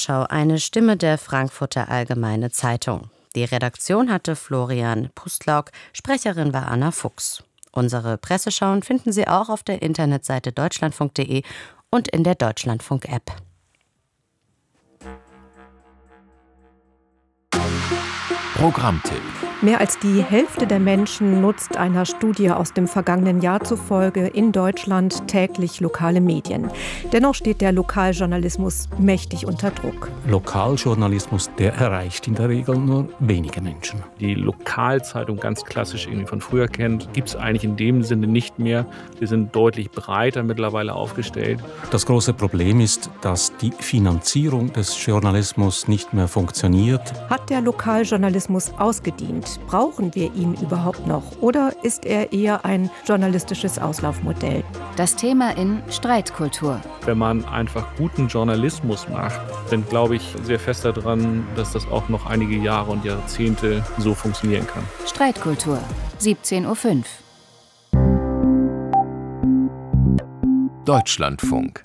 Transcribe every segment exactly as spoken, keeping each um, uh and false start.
Presseschau eine Stimme der Frankfurter Allgemeine Zeitung. Die Redaktion hatte Florian Pustlauk, Sprecherin war Anna Fuchs. Unsere Presseschauen finden Sie auch auf der Internetseite deutschlandfunk punkt de und in der Deutschlandfunk-App. Programmtipp. Mehr als die Hälfte der Menschen nutzt einer Studie aus dem vergangenen Jahr zufolge in Deutschland täglich lokale Medien. Dennoch steht der Lokaljournalismus mächtig unter Druck. Lokaljournalismus, der erreicht in der Regel nur wenige Menschen. Die Lokalzeitung ganz klassisch irgendwie von früher kennt, gibt es eigentlich in dem Sinne nicht mehr. Wir sind deutlich breiter mittlerweile aufgestellt. Das große Problem ist, dass die Finanzierung des Journalismus nicht mehr funktioniert. Hat der Lokaljournalismus ausgedient? Brauchen wir ihn überhaupt noch? Oder ist er eher ein journalistisches Auslaufmodell? Das Thema in Streitkultur. Wenn man einfach guten Journalismus macht, dann glaube ich sehr fest daran, dass das auch noch einige Jahre und Jahrzehnte so funktionieren kann. Streitkultur, siebzehn Uhr fünf. Deutschlandfunk.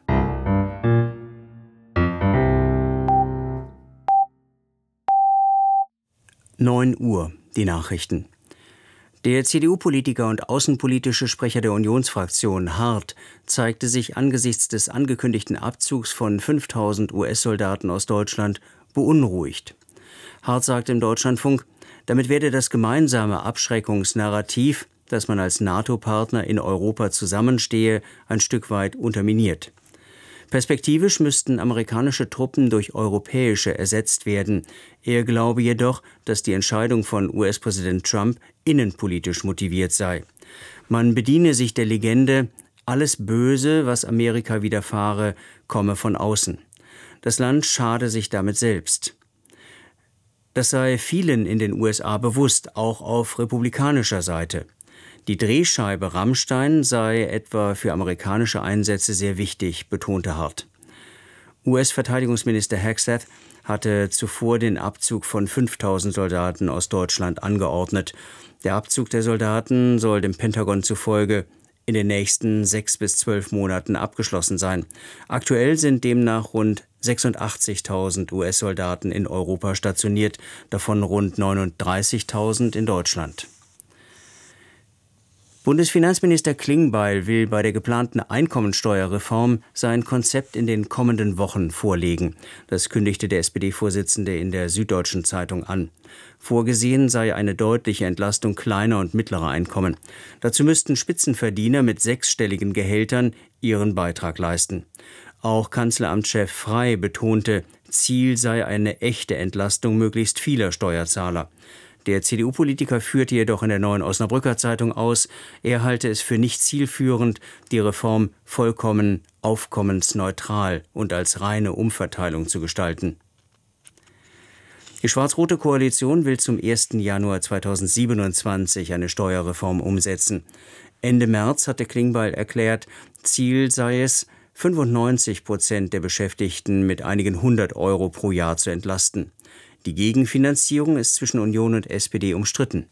neun Uhr, die Nachrichten. Der C D U-Politiker und außenpolitische Sprecher der Unionsfraktion Hart zeigte sich angesichts des angekündigten Abzugs von fünftausend U S-Soldaten aus Deutschland beunruhigt. Hart sagte im Deutschlandfunk, damit werde das gemeinsame Abschreckungsnarrativ, dass man als NATO-Partner in Europa zusammenstehe, ein Stück weit unterminiert. Perspektivisch müssten amerikanische Truppen durch europäische ersetzt werden. Er glaube jedoch, dass die Entscheidung von U S-Präsident Trump innenpolitisch motiviert sei. Man bediene sich der Legende, alles Böse, was Amerika widerfahre, komme von außen. Das Land schade sich damit selbst. Das sei vielen in den U S A bewusst, auch auf republikanischer Seite. Die Drehscheibe Rammstein sei etwa für amerikanische Einsätze sehr wichtig, betonte Hart. U S-Verteidigungsminister Hexeth hatte zuvor den Abzug von fünftausend Soldaten aus Deutschland angeordnet. Der Abzug der Soldaten soll dem Pentagon zufolge in den nächsten sechs bis zwölf Monaten abgeschlossen sein. Aktuell sind demnach rund sechsundachtzigtausend U S-Soldaten in Europa stationiert, davon rund neununddreißigtausend in Deutschland. Bundesfinanzminister Klingbeil will bei der geplanten Einkommensteuerreform sein Konzept in den kommenden Wochen vorlegen. Das kündigte der S P D-Vorsitzende in der Süddeutschen Zeitung an. Vorgesehen sei eine deutliche Entlastung kleiner und mittlerer Einkommen. Dazu müssten Spitzenverdiener mit sechsstelligen Gehältern ihren Beitrag leisten. Auch Kanzleramtschef Frey betonte, Ziel sei eine echte Entlastung möglichst vieler Steuerzahler. Der C D U-Politiker führte jedoch in der Neuen Osnabrücker Zeitung aus, er halte es für nicht zielführend, die Reform vollkommen aufkommensneutral und als reine Umverteilung zu gestalten. Die schwarz-rote Koalition will zum ersten Januar zweitausendsiebenundzwanzig eine Steuerreform umsetzen. Ende März hatte Klingbeil erklärt, Ziel sei es, fünfundneunzig Prozent der Beschäftigten mit einigen hundert Euro pro Jahr zu entlasten. Die Gegenfinanzierung ist zwischen Union und S P D umstritten.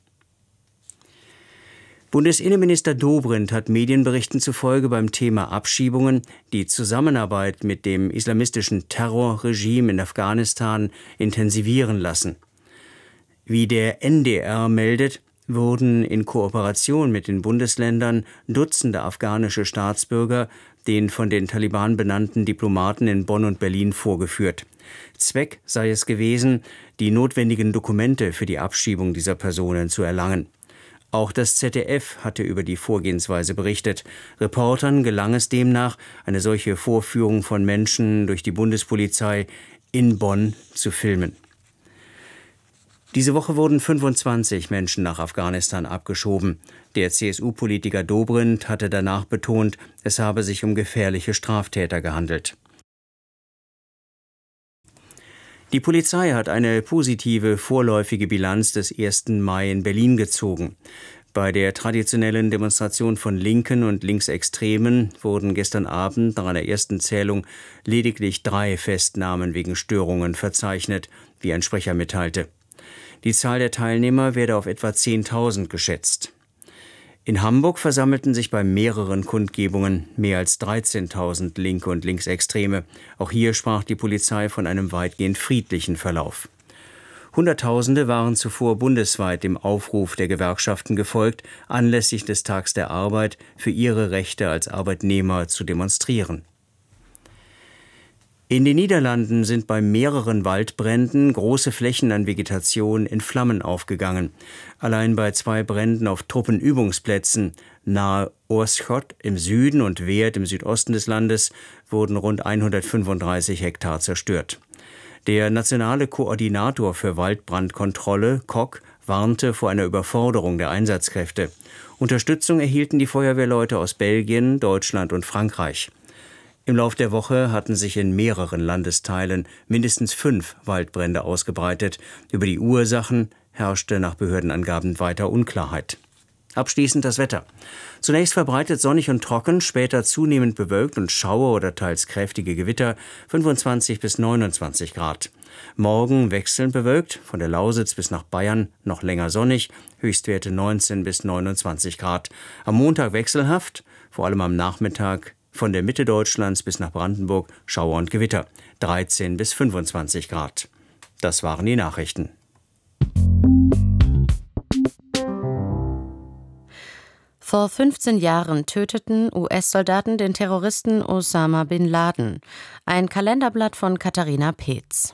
Bundesinnenminister Dobrindt hat Medienberichten zufolge beim Thema Abschiebungen die Zusammenarbeit mit dem islamistischen Terrorregime in Afghanistan intensivieren lassen. Wie der N D R meldet, wurden in Kooperation mit den Bundesländern Dutzende afghanische Staatsbürger den von den Taliban benannten Diplomaten in Bonn und Berlin vorgeführt. Zweck sei es gewesen, die notwendigen Dokumente für die Abschiebung dieser Personen zu erlangen. Auch das Z D F hatte über die Vorgehensweise berichtet. Reportern gelang es demnach, eine solche Vorführung von Menschen durch die Bundespolizei in Bonn zu filmen. Diese Woche wurden fünfundzwanzig Menschen nach Afghanistan abgeschoben. Der C S U-Politiker Dobrindt hatte danach betont, es habe sich um gefährliche Straftäter gehandelt. Die Polizei hat eine positive vorläufige Bilanz des ersten Mai in Berlin gezogen. Bei der traditionellen Demonstration von Linken und Linksextremen wurden gestern Abend nach einer ersten Zählung lediglich drei Festnahmen wegen Störungen verzeichnet, wie ein Sprecher mitteilte. Die Zahl der Teilnehmer werde auf etwa zehntausend geschätzt. In Hamburg versammelten sich bei mehreren Kundgebungen mehr als dreizehntausend Linke und Linksextreme. Auch hier sprach die Polizei von einem weitgehend friedlichen Verlauf. Hunderttausende waren zuvor bundesweit dem Aufruf der Gewerkschaften gefolgt, anlässlich des Tags der Arbeit für ihre Rechte als Arbeitnehmer zu demonstrieren. In den Niederlanden sind bei mehreren Waldbränden große Flächen an Vegetation in Flammen aufgegangen. Allein bei zwei Bränden auf Truppenübungsplätzen nahe Oorschot im Süden und Weert im Südosten des Landes wurden rund hundertfünfunddreißig Hektar zerstört. Der nationale Koordinator für Waldbrandkontrolle, Kok, warnte vor einer Überforderung der Einsatzkräfte. Unterstützung erhielten die Feuerwehrleute aus Belgien, Deutschland und Frankreich. Im Lauf der Woche hatten sich in mehreren Landesteilen mindestens fünf Waldbrände ausgebreitet. Über die Ursachen herrschte nach Behördenangaben weiter Unklarheit. Abschließend das Wetter. Zunächst verbreitet sonnig und trocken, später zunehmend bewölkt und Schauer oder teils kräftige Gewitter, fünfundzwanzig bis neunundzwanzig Grad. Morgen wechselnd bewölkt, von der Lausitz bis nach Bayern noch länger sonnig, Höchstwerte neunzehn bis neunundzwanzig Grad. Am Montag wechselhaft, vor allem am Nachmittag von der Mitte Deutschlands bis nach Brandenburg Schauer und Gewitter, dreizehn bis fünfundzwanzig Grad. Das waren die Nachrichten. Vor fünfzehn Jahren töteten U S-Soldaten den Terroristen Osama bin Laden. Ein Kalenderblatt von Katharina Peetz.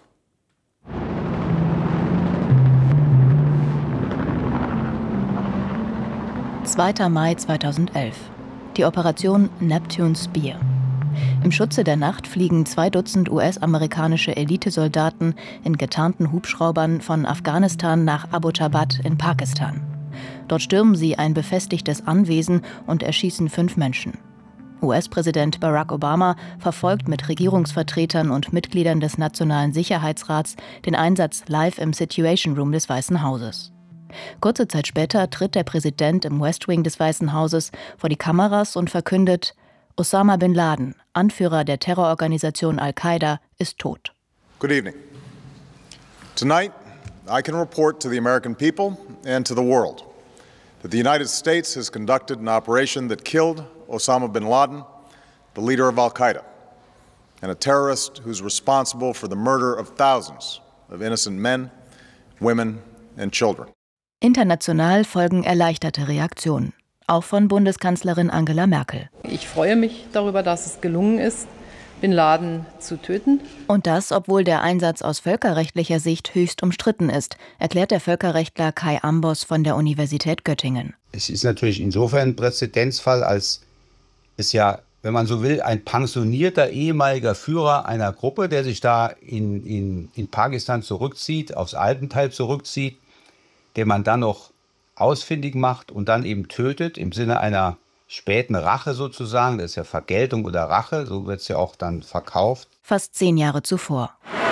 zweiter Mai zweitausendelf. Die Operation Neptune Spear. Im Schutze der Nacht fliegen zwei Dutzend U S-amerikanische Elitesoldaten in getarnten Hubschraubern von Afghanistan nach Abbottabad in Pakistan. Dort stürmen sie ein befestigtes Anwesen und erschießen fünf Menschen. U S-Präsident Barack Obama verfolgt mit Regierungsvertretern und Mitgliedern des Nationalen Sicherheitsrats den Einsatz live im Situation Room des Weißen Hauses. Kurze Zeit später tritt der Präsident im West Wing des Weißen Hauses vor die Kameras und verkündet: Osama bin Laden, Anführer der Terrororganisation Al-Qaida, ist tot. Good evening. Tonight, I can report to the American people and to the world that the United States has conducted an operation that killed Osama bin Laden, the leader of Al-Qaida, and a terrorist who's responsible for the murder of thousands of innocent men, women and children. International folgen erleichterte Reaktionen, auch von Bundeskanzlerin Angela Merkel. Ich freue mich darüber, dass es gelungen ist, Bin Laden zu töten. Und das, obwohl der Einsatz aus völkerrechtlicher Sicht höchst umstritten ist, erklärt der Völkerrechtler Kai Ambos von der Universität Göttingen. Es ist natürlich insofern ein Präzedenzfall, als es ja, wenn man so will, ein pensionierter ehemaliger Führer einer Gruppe, der sich da in, in, in Pakistan zurückzieht, aufs Alpental zurückzieht, den man dann noch ausfindig macht und dann eben tötet, im Sinne einer späten Rache sozusagen. Das ist ja Vergeltung oder Rache, so wird es ja auch dann verkauft. Fast zehn Jahre zuvor.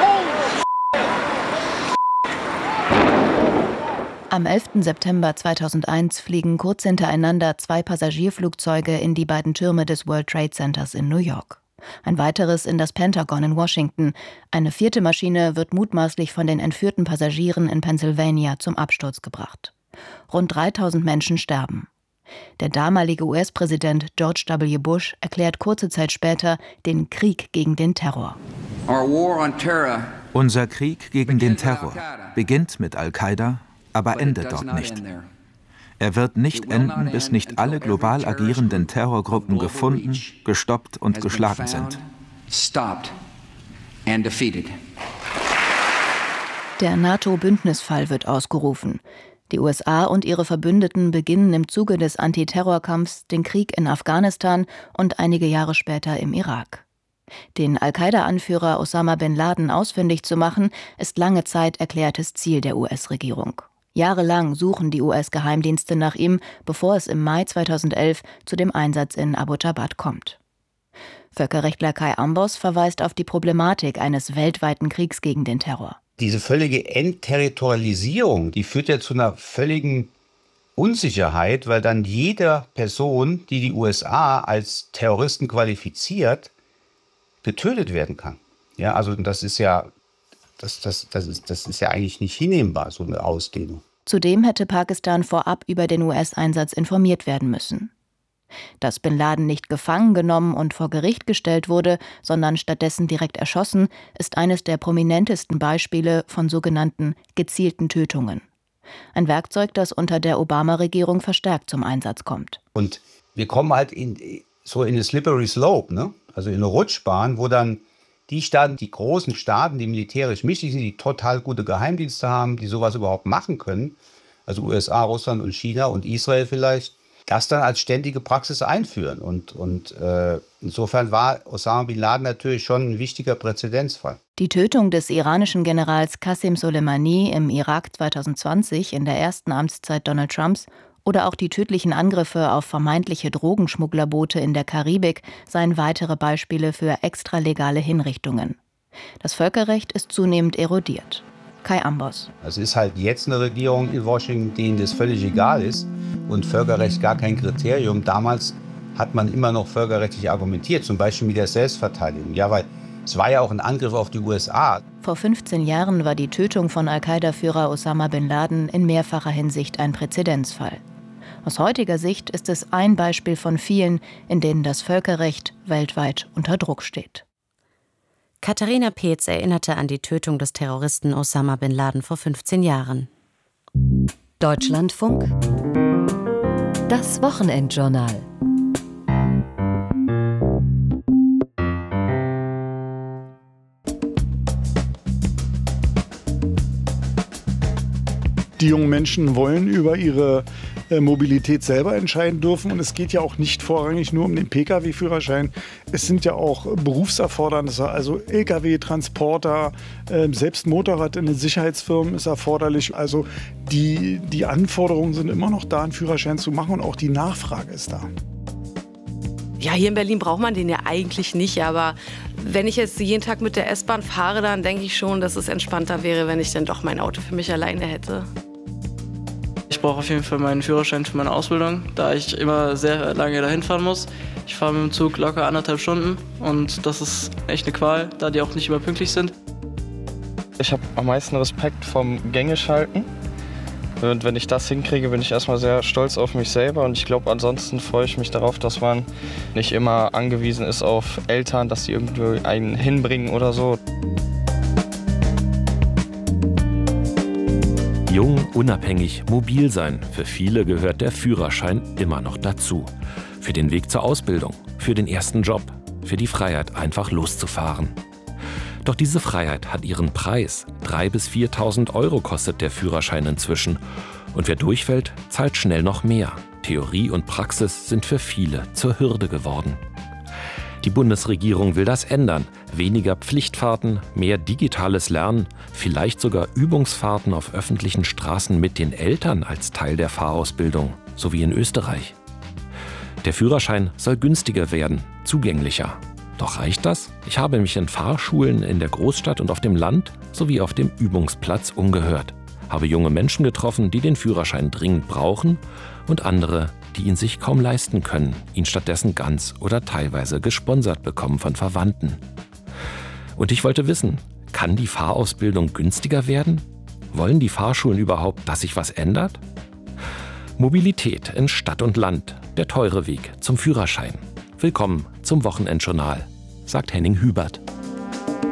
Am elften September zweitausendeins fliegen kurz hintereinander zwei Passagierflugzeuge in die beiden Türme des World Trade Centers in New York. Ein weiteres in das Pentagon in Washington. Eine vierte Maschine wird mutmaßlich von den entführten Passagieren in Pennsylvania zum Absturz gebracht. Rund dreitausend Menschen sterben. Der damalige U S-Präsident George W. Bush erklärt kurze Zeit später den Krieg gegen den Terror. Unser Krieg gegen den Terror beginnt mit Al-Qaida, aber endet dort nicht. Er wird nicht enden, bis nicht alle global agierenden Terrorgruppen gefunden, gestoppt und geschlagen sind. Der NATO-Bündnisfall wird ausgerufen. Die U S A und ihre Verbündeten beginnen im Zuge des Antiterrorkampfs den Krieg in Afghanistan und einige Jahre später im Irak. Den Al-Qaida-Anführer Osama bin Laden ausfindig zu machen, ist lange Zeit erklärtes Ziel der U S-Regierung. Jahrelang suchen die U S-Geheimdienste nach ihm, bevor es im Mai zweitausendelf zu dem Einsatz in Abbottabad kommt. Völkerrechtler Kai Ambos verweist auf die Problematik eines weltweiten Kriegs gegen den Terror. Diese völlige Entterritorialisierung, die führt ja zu einer völligen Unsicherheit, weil dann jede Person, die die U S A als Terroristen qualifiziert, getötet werden kann. Ja, also das ist ja, das, das, das ist, das ist ja eigentlich nicht hinnehmbar, so eine Ausdehnung. Zudem hätte Pakistan vorab über den U S-Einsatz informiert werden müssen. Dass Bin Laden nicht gefangen genommen und vor Gericht gestellt wurde, sondern stattdessen direkt erschossen, ist eines der prominentesten Beispiele von sogenannten gezielten Tötungen. Ein Werkzeug, das unter der Obama-Regierung verstärkt zum Einsatz kommt. Und wir kommen halt in, so in eine slippery slope, ne? Also in eine Rutschbahn, wo dann die Staaten, die großen Staaten, die militärisch mächtig sind, die total gute Geheimdienste haben, die sowas überhaupt machen können, also U S A, Russland und China und Israel vielleicht, das dann als ständige Praxis einführen. Und, und äh, insofern war Osama Bin Laden natürlich schon ein wichtiger Präzedenzfall. Die Tötung des iranischen Generals Qasem Soleimani im Irak zwanzig zwanzig in der ersten Amtszeit Donald Trumps oder auch die tödlichen Angriffe auf vermeintliche Drogenschmugglerboote in der Karibik seien weitere Beispiele für extralegale Hinrichtungen. Das Völkerrecht ist zunehmend erodiert. Kai Ambos. Es ist halt jetzt eine Regierung in Washington, denen das völlig egal ist und Völkerrecht gar kein Kriterium. Damals hat man immer noch völkerrechtlich argumentiert, zum Beispiel mit der Selbstverteidigung. Ja, weil es war ja auch ein Angriff auf die U S A. Vor fünfzehn Jahren war die Tötung von Al-Qaida-Führer Osama Bin Laden in mehrfacher Hinsicht ein Präzedenzfall. Aus heutiger Sicht ist es ein Beispiel von vielen, in denen das Völkerrecht weltweit unter Druck steht. Katharina Peetz erinnerte an die Tötung des Terroristen Osama Bin Laden vor fünfzehn Jahren. Deutschlandfunk. Das Wochenendjournal. Die jungen Menschen wollen über ihre äh, Mobilität selber entscheiden dürfen. Und es geht ja auch nicht vorrangig nur um den P K W-Führerschein. Es sind ja auch Berufserfordernisse, also L K W-Transporter, äh, selbst Motorrad in den Sicherheitsfirmen ist erforderlich. Also die, die Anforderungen sind immer noch da, einen Führerschein zu machen und auch die Nachfrage ist da. Ja, hier in Berlin braucht man den ja eigentlich nicht, aber wenn ich jetzt jeden Tag mit der S-Bahn fahre, dann denke ich schon, dass es entspannter wäre, wenn ich dann doch mein Auto für mich alleine hätte. Ich brauche auf jeden Fall meinen Führerschein für meine Ausbildung, da ich immer sehr lange dahin fahren muss. Ich fahre mit dem Zug locker anderthalb Stunden und das ist echt eine Qual, da die auch nicht immer pünktlich sind. Ich habe am meisten Respekt vom Gängeschalten. Und wenn ich das hinkriege, bin ich erstmal sehr stolz auf mich selber. Und ich glaube, ansonsten freue ich mich darauf, dass man nicht immer angewiesen ist auf Eltern, dass sie irgendwie einen hinbringen oder so. Jung, unabhängig, mobil sein. Für viele gehört der Führerschein immer noch dazu. Für den Weg zur Ausbildung, für den ersten Job, für die Freiheit, einfach loszufahren. Doch diese Freiheit hat ihren Preis. dreitausend bis viertausend Euro kostet der Führerschein inzwischen. Und wer durchfällt, zahlt schnell noch mehr. Theorie und Praxis sind für viele zur Hürde geworden. Die Bundesregierung will das ändern. Weniger Pflichtfahrten, mehr digitales Lernen, vielleicht sogar Übungsfahrten auf öffentlichen Straßen mit den Eltern als Teil der Fahrausbildung, so wie in Österreich. Der Führerschein soll günstiger werden, zugänglicher. Doch reicht das? Ich habe mich in Fahrschulen in der Großstadt und auf dem Land sowie auf dem Übungsplatz umgehört. Habe junge Menschen getroffen, die den Führerschein dringend brauchen und andere, die ihn sich kaum leisten können, ihn stattdessen ganz oder teilweise gesponsert bekommen von Verwandten. Und ich wollte wissen, kann die Fahrausbildung günstiger werden? Wollen die Fahrschulen überhaupt, dass sich was ändert? Mobilität in Stadt und Land, der teure Weg zum Führerschein. Willkommen zum Wochenendjournal, sagt Henning Hubert.